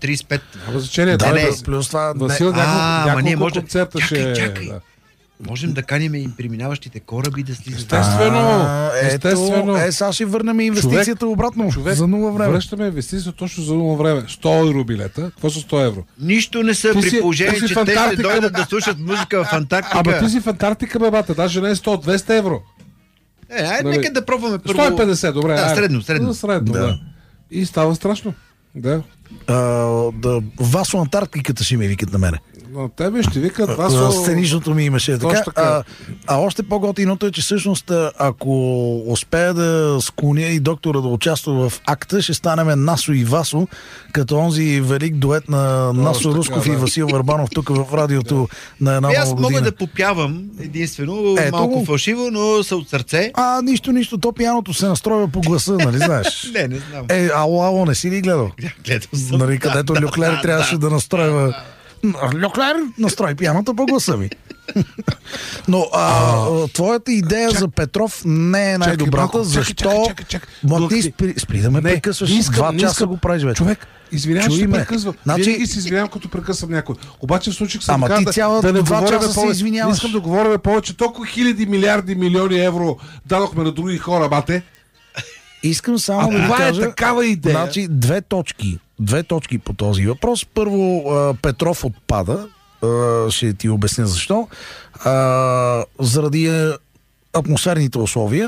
35. Няма значение. Да, не. Плюс това... Васил, няколко концерта ще... Чакай. Можем да каним и преминаващите кораби да слизат. Естествено. Сега ще върнем инвестицията обратно. За нула време. Връщаме инвестицията точно за нула време. 100 евро билета. Какво са 100 евро? Нищо не са, при положение, че те ще дойдат да слушат музика в Антарктика. Ама ти си в Антарктика, бебата. Даже не е 100, 200 евро. Нека да пробваме първо. 150, добре. Средно. Да. И става страшно. Да. Васо Антарктиката ще ми викат на мене. Но тебе ще викат Васо... Сценичното ми имаше така. Още по-готиното е, че всъщност ако успея да склоня и доктора да участва в акта, ще станем Насо и Васо, като онзи велик дует на Насо Русков и Васил Върбанов тук в радиото на една нова година. Аз мога да попявам единствено, малко фалшиво, но са от сърце. Нищо, то пияното се настройва по гласа, нали знаеш? Не знам. Ало, не си ли гледал? Гледал съм. Нали, където Люклер трябваше да настройва... Люклер, настрой пияното по гласа ми. Но твоята идея за Петров не е най-добрата. Защо? Спри да ме прекъсваш. 2 часа го правиш вече. Човек, извинявай, че прекъсвам. Винаги се извинявам, като прекъсвам някой. Обаче в случай съм да не говорим повече. Не искам да говорим повече. Толкова хиляди, милиарди, милиони евро дадохме на други хора, бате. Искам само да ви кажа... такава идея. Значи, две точки по този въпрос. Първо, Петров отпада. Ще ти обясня защо. Заради атмосферните условия.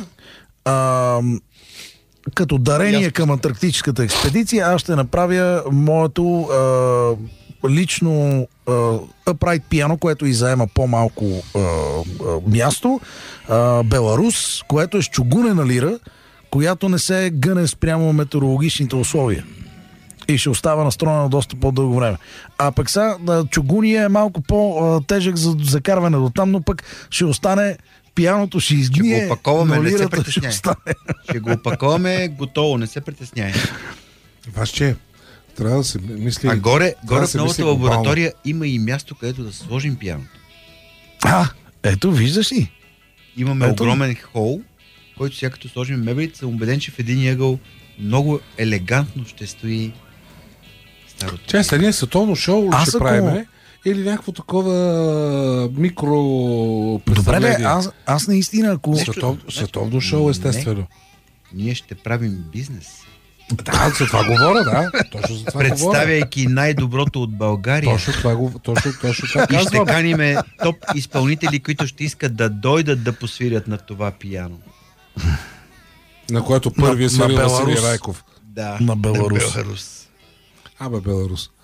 Като дарение към антарктическата експедиция, аз ще направя моето лично upright пиано, което и заема по-малко място. Беларус, което е с чугунена лира, която не се гъне спрямо метеорологичните условия. И ще остава настроена доста по-дълго време. А пък сега чугуния е малко по-тежък за закарване до там, но пък ще остане пияното, ще изгние. Ще го опаковаме, не се притесняй. Ще го опаковаме готово, не се притесняй. Ваше, трябва да се мисли... А горе в новата лаборатория има и място, където да сложим пияното. Ето, виждаш ли? Имаме огромен хол, който сега като сложим мебелите, съм убеден, че в един ъгъл много елегантно ще стои старото. Ние световно шоу ще правим или някакво такова микро представление. Добре, аз наистина, ако... Световно шоу, естествено. Ние ще правим бизнес. За това говоря, да. Точно за това представяйки най-доброто от България. Точно това и ще каниме топ изпълнители, които ще искат да дойдат да посвирят на това пияно. На което първи е свирил Василий Райков. Да, на Беларус. Беларус.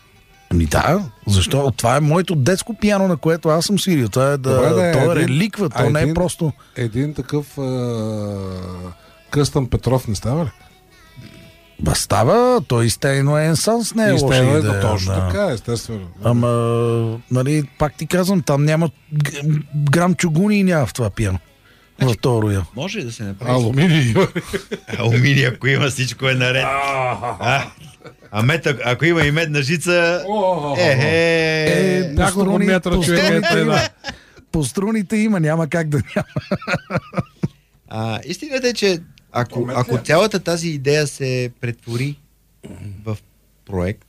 Защо? Това е моето детско пиано, на което аз съм свирил. Това е реликва, то не е просто... Един такъв къстъм Петров не става ли? Става, той изтейно е енсанс, не е лоша идея. Точно така, естествено. Ама, пак ти казвам, там няма грам чугуни и няма в това пиано. В този роял. Може да се направи. Алуминий, ако има, всичко е наред. Ако има и медна жица... няколко метра човек е. По струните има, няма как да няма. Истината е, че ако цялата тази идея се претвори в проект,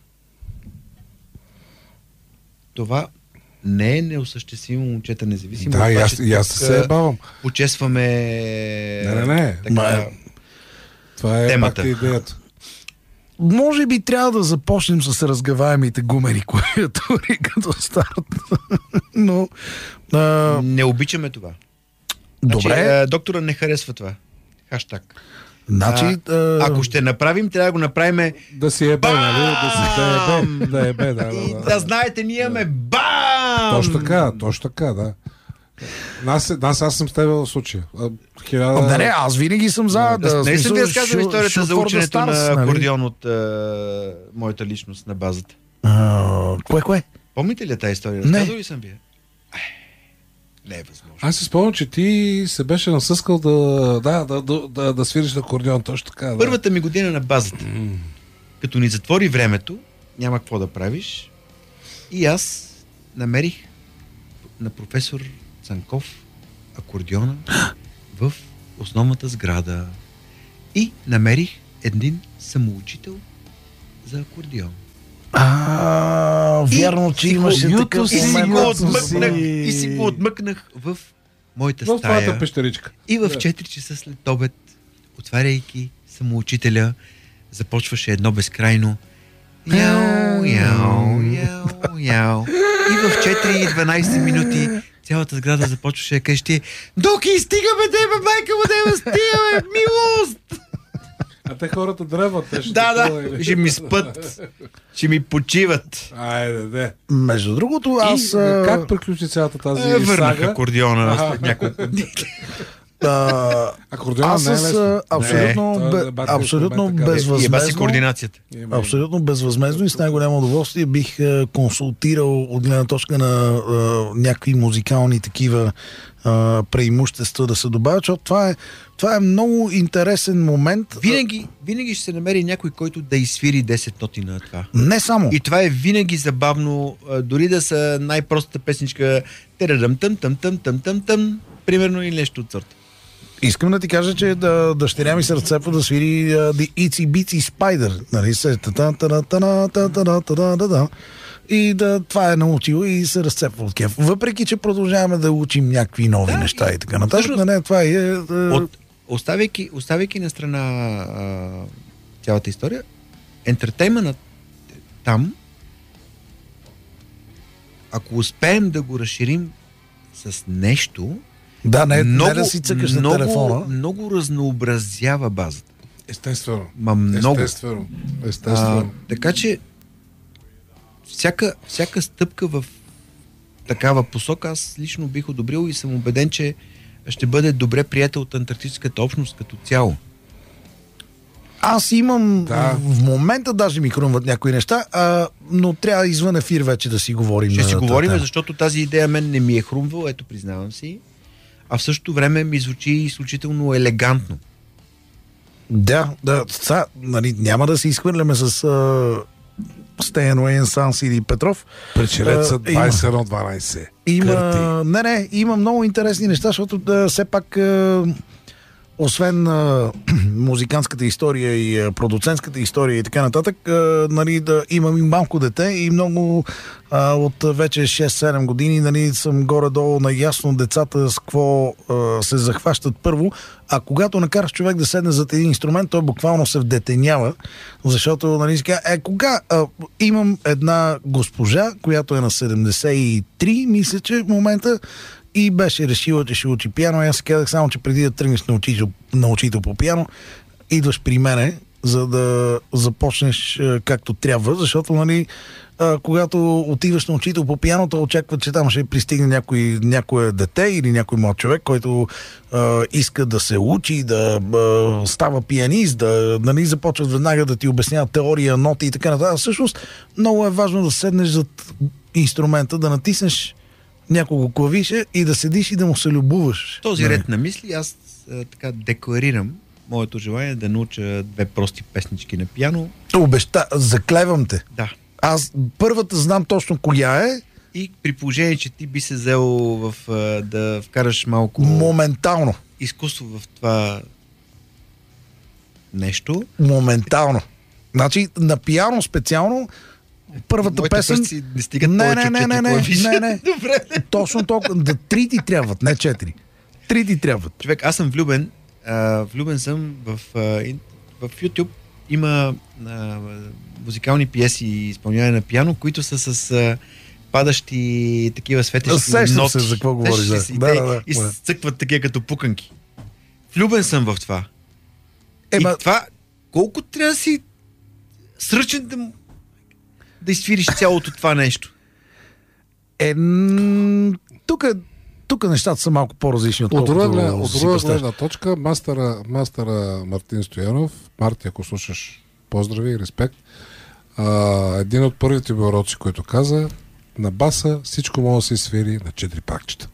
това не е неосъществимо, момчета, независимо. Да, и аз се бавам. Почесваме... Не. Това е темата. Идеята. Може би трябва да започнем с разгаваемите гумени клавиатури като старт. Но... Не обичаме това. Добре. Доктора не харесва това. Хаштаг. Ако ще направим, трябва да го направим да си ебе, нали? Да ебе, да. Да знаете, ние имаме бам! Точно така, да. Аз съм с теб в случая. Аз винаги съм за да... Не съм ви разказал историята за ученето на акордеон от моята личност на базата. Кое? Помните ли тази история? Разказал ли съм ви? Не е възможно. Аз си спомням, че ти се беше насъскал да свириш на акордеон, точно така. Да. Първата ми година на базата. Като ни затвори времето, няма какво да правиш. И аз намерих на професор Цанков акордеона в основната сграда. И намерих един самоучител за акордеон. Вярно, че имаше такъв момент. И си го отмъкнах в моята В твоята стая. пещеричка. И в 4 часа след обед, отваряйки самоучителя, започваше едно безкрайно яу, яу, яу, яу. И в 4:12 минути цялата сграда започваше да крещи: Доки, стигаме, деба, майка му, деба, стигаме, милост! А те хората дръват. Да, ще ми спът, ще ми почиват. Айде, де. Между другото, аз... Как приключи цялата тази Върнах сага? акордеона след няколко дни. Акордеона аз не е лесно. абсолютно Еба си безвъзмездно, координацията. абсолютно безвъзмездно и с най-голямо удоволствие бих консултирал от гледна точка на някакви музикални такива преимущества да се добавят, защото това е много интересен момент. Винаги ще се намери някой, който да изсвири 10 ноти на това. Не само. И това е винаги забавно, дори да са най-простата песничка терарам тъм тъм тъм тъм тъм тъм, примерно, или нещо от сорта. Искам да ти кажа, че дъщеря ми се разцепва да свири The Itsy Bitsy Spider. Нали се? И това е научила и се разцепва от кеф. Въпреки, че продължаваме да учим някакви нови неща и така нататък. Не, това е... Оставяйки на страна цялата история, ентертейментът там, ако успеем да го разширим с нещо, не да си цъкаш на телефона. Много разнообразява базата. Естествено. Много. Естествено. Така че всяка стъпка в такава посока аз лично бих одобрил и съм убеден, че ще бъде добре приятел от антарктическата общност като цяло. Аз имам в момента даже ми хрумват някои неща, но трябва извън ефир вече да си говорим. Ще си говорим, защото тази идея мен не ми е хрумвала, ето признавам си, а в същото време ми звучи изключително елегантно. Да, нали, няма да се изхвърляме с Стейн Уейн, Санс или Петров. Пречелеца 21-12. Има много интересни неща, защото все пак освен музикантската история и продуцентската история и така нататък, нали, имам и малко дете и много от вече 6-7 години, нали, съм горе-долу наясно децата с какво се захващат първо, а когато накараш човек да седне зад един инструмент, той буквално се вдетенява, защото, нали, имам една госпожа, която е на 73, мисля, че в момента, и беше решила, че ще учи пиано. И аз казах само, че преди да тръгнеш на учител по пиано, идваш при мене, за да започнеш както трябва, защото, нали, когато отиваш на учител по пиано, то очаква, че там ще пристигне някое дете или някой млад човек, който иска да се учи, да става пианист, да, нали, започват веднага да ти обясняват теория, ноти и така нататък. Всъщност, много е важно да седнеш зад инструмента, да натиснеш няколко клавиша и да седиш и да му се любуваш. Този ред на мисли аз така декларирам моето желание да науча 2 прости песнички на пиано. Заклевам те. Да. Аз първата знам точно коя е. И при положение, че ти би се взел да вкараш малко моментално изкуство в това нещо. Моментално. Значи на пиано специално първата песен... не стигат повече от 4 клавиши. Не. Добре. Точно толкова. 3 ти трябват, не 4. 3 ти трябват. Човек, аз съм влюбен. Влюбен съм в YouTube. Има музикални пиеси и изпълняване на пиано, които са с падащи такива светещи ноти. Се за какво говориш. И цъкват такива като пуканки. Влюбен съм в това. И това, колко трябва да си сръчен да изсвириш цялото това нещо? Тук нещата са малко по-различни. От друга гледна точка, мастера Мартин Стоянов, Марти, ако слушаш, поздрави и респект. Един от първите ми уроци, който каза, на баса всичко може да се свири на 4 пакчета.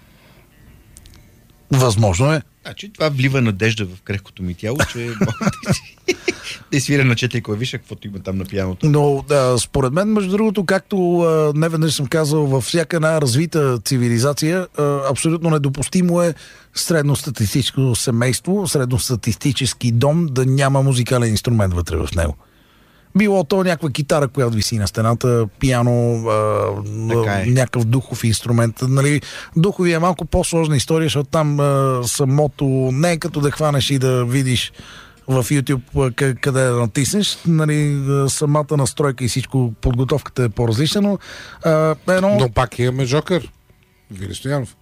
Възможно е. Значи това влива надежда в крехкото ми тяло, че да свира на 4 клавиша, каквото има там на пианото. Но според мен, между другото, както неведнъж съм казал, във всяка една развита цивилизация, абсолютно недопустимо е средностатистическо семейство, средностатистически дом да няма музикален инструмент вътре в него. Било то някаква китара, която виси на стената, пиано, някакъв духов инструмент. Нали, духови е малко по-сложна история, защото там самото не е като да хванеш и да видиш в YouTube къде да натиснеш. Нали, самата настройка и всичко, подготовката е по-различна, но Но пак имаме Жокер. Вили Стоянов.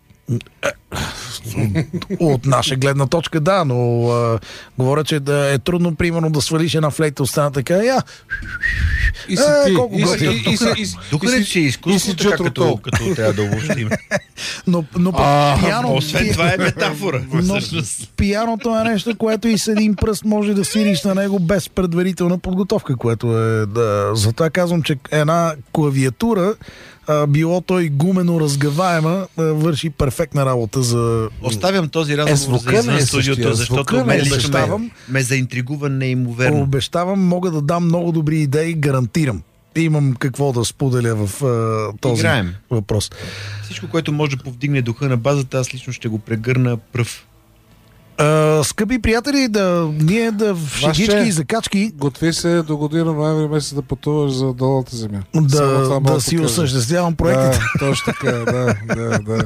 От наша гледна точка, да, но говоря, че да е трудно, примерно, да свалиш една флейта от стената, така, и си ти. Тук не си изкуство, така като трябва да обобщим. Но пиано... Освен това е метафора. Но пианото е нещо, което и с един пръст може да свириш на него без предварителна подготовка, което е... Затова казвам, че една клавиатура, било той гумено разгъваема, върши перфектна работа за... Оставям този разговор за извън студиото, защото ме заинтригува неимоверно. Обещавам, мога да дам много добри идеи, гарантирам. Имам какво да споделя в този въпрос. Всичко, което може да повдигне духа на базата, аз лично ще го прегърна пръв. Скъпи приятели, ние в шегички и закачки... Готви се до година ноември месец да пътуваш за долната земя. Да си осъществявам проектите. Да, точно така, да.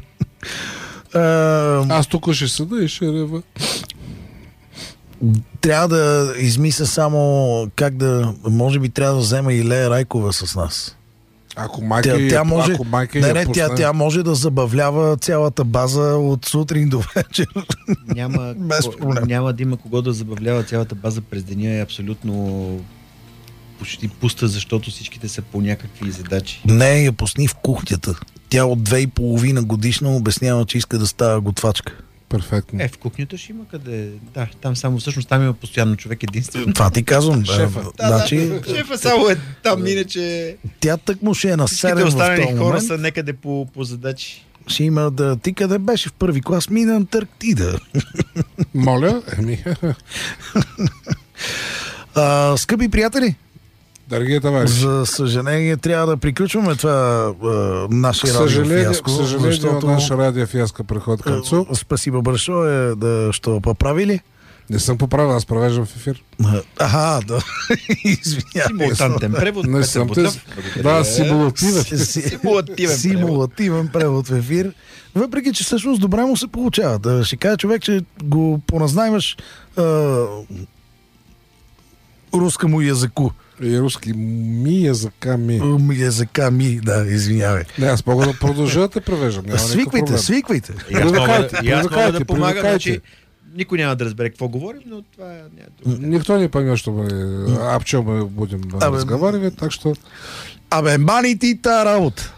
Аз тук ще седа и ще рева. Трябва да измисля само как да... Може би трябва да взема и Лея Райкова с нас. Ако майка тя може да забавлява цялата база от сутрин до вечер. Няма да има кого да забавлява цялата база през деня. Е абсолютно почти пуста, защото всичките са по някакви задачи. Не, я пусни в кухнята. Тя от 2,5 годишна обяснява, че иска да става готвачка. Перфектно. В кухнята ще има къде. Да, там само всъщност там има постоянно човек единствено. Това ти казвам. Шефа. Шефа само е там, иначе... Тя тъкмо ще е на 7 в този момент. Всичките останали хора са некъде по задачи. Ще има да... Ти къде беше в първи клас? Мина Антарктида. Моля? Скъпи приятели, дорогие товарищи, за съжаление трябва да приключваме това нашия радиофиаско. К съжаление, наша радиофиаска преход към ЦУ. Спасибо большое, що поправили. Не съм поправил, аз провеждам в ефир. Да. Извинявай. Симултантен превод. Не съм да, симулативен превод в ефир. Въпреки, че всъщност добре му се получава. Да ще кажа човек, че го поназнаймаш рускому языку. И руски языка ми. Да, извинявай. Не, аз мога да продължа да те превеждам. Свиквайте. И аз мога да помагам, значи никой няма да разбере какво говорим, но това няма. Никто не пойме, что мы об чем мы будем разговаривать, так что... Мани ти та работа.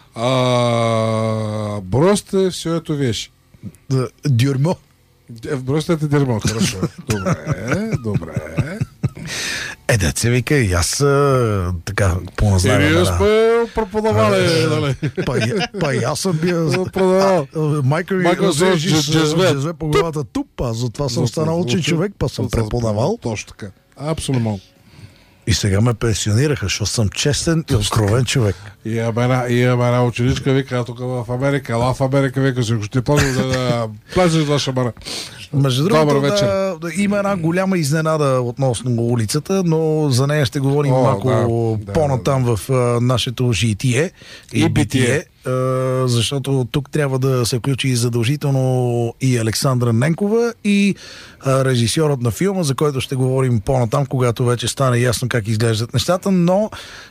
Бросьте всю эту вещь. Дюрмо. Бросьте это дерьмо, хорошо. Добре. Да се вика и аз така поназнавам. И вие сме преподавали, нали? Па и аз съм бил майка ми джезве по главата туп, аз затова съм станал учен човек, па съм преподавал. Точно така. Абсолютно. И сега ме пенсионираха, защото съм честен и откровен човек. И една ученичка вика тук в Америка, в Америка вика, ще плазиш да шамара. Между другото, има една голяма изненада относно улицата, но за нея ще говорим малко по-натам в нашето житие и битие, защото тук трябва да се включи задължително и Александра Ненкова и режисьорът на филма, за който ще говорим по-натам, когато вече стане ясно как изглеждат нещата, но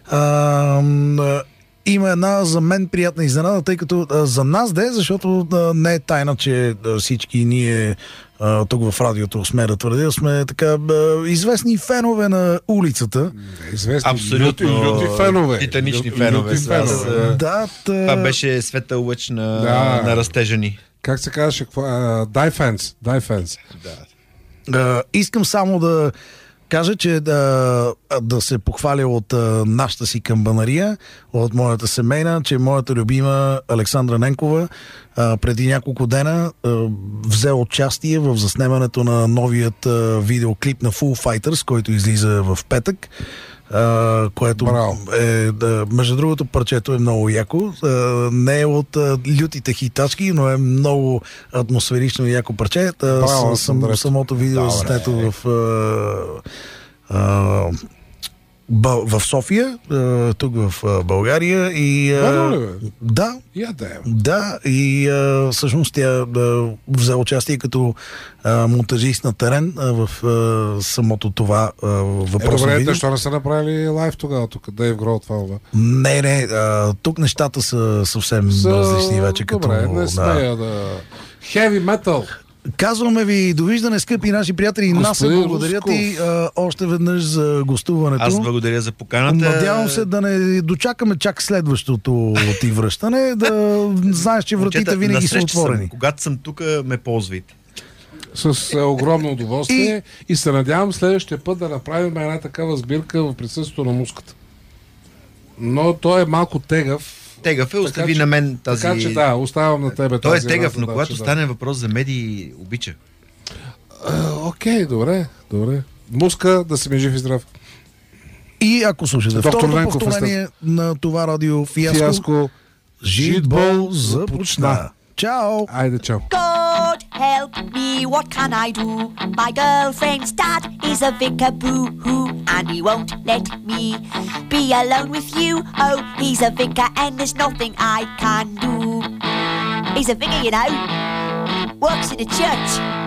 има една за мен приятна изненада, тъй като за нас защото не е тайна, че всички ние тук в радиото сме да твърдя, сме така известни фенове на улицата. Известни. Абсолютно. Люти фенове. Титанични фенове. Това беше светъл лъч на растежа ни. Как се казваше? Die fans. Да. Искам само да кажа, че да се похваля от нашата си камбанария, от моята семейна, че моята любима Александра Ненкова преди няколко дена взе участие в заснемането на новият видеоклип на Foo Fighters, който излиза в петък. Което между другото парчето е много яко. Не е от лютите хитачки, но е много атмосферично и яко парче. Самото видео е заснето в в София, тук в България. И, да. Да, и всъщност тя взе участие като монтажист на терен в самото това въпросно видео. Добре, защо не са направили лайв тогава тук? Дейв Гроу това? Не, тук нещата са съвсем различни вече. Добре, не смея да... Heavy metal. Казваме ви довиждане, скъпи наши приятели. Нас се благодаря ти още веднъж за гостуването. Аз благодаря за поканата. Надявам се да не дочакаме чак следващото ти връщане, да знаеш, че вратите винаги са отворени. Когато съм тук, ме ползвайте. С огромно удоволствие и се надявам следващия път да направим една такава сбирка в присъствието на муската. Но той е малко тегав. Тегав е, остави на мен тази... Така че да, оставям на тебе той тази... Той е тегав, но когато стане въпрос за медии, обича. Окей, добре. Муска, да си ми жив и здрав. И ако слушате второто повторение на това радио Фиаско, Житбол започна. Чао! Айде, чао. God help me, what can I do? My girlfriend's dad is a vicar boo-hoo, and he won't let me be alone with you. Oh, he's a vicar and there's nothing I can do. He's a vicar, you know, works in a church.